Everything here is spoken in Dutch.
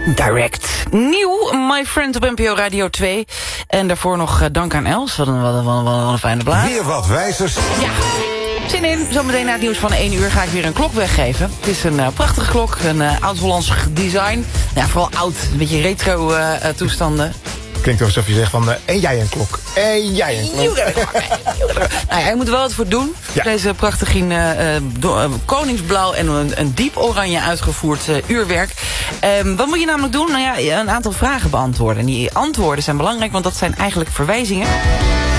Direct. Nieuw, My Friend op NPO Radio 2. En daarvoor nog dank aan Els. Wat een fijne plaat. Weer wat wijzers. Ja. Zin in. Zometeen na het nieuws van 1 uur ga ik weer een klok weggeven. Het is een prachtige klok. Een oud-Hollands design. Ja, vooral oud. Een beetje retro toestanden. Klinkt alsof je zegt van, en jij een klok. En jij een klok. Nou ja, je moet er wel wat voor doen. Ja. Deze prachtig in koningsblauw en een diep oranje uitgevoerd uurwerk. Wat moet je namelijk doen? Nou ja, een aantal vragen beantwoorden. En die antwoorden zijn belangrijk, want dat zijn eigenlijk verwijzingen